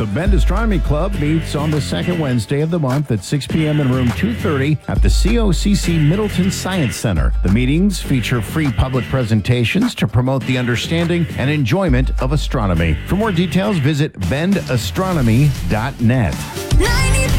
The Bend Astronomy Club meets on the second Wednesday of the month at 6 p.m. in room 230 at the COCC Middleton Science Center. The meetings feature free public presentations to promote the understanding and enjoyment of astronomy. For more details, visit bendastronomy.net.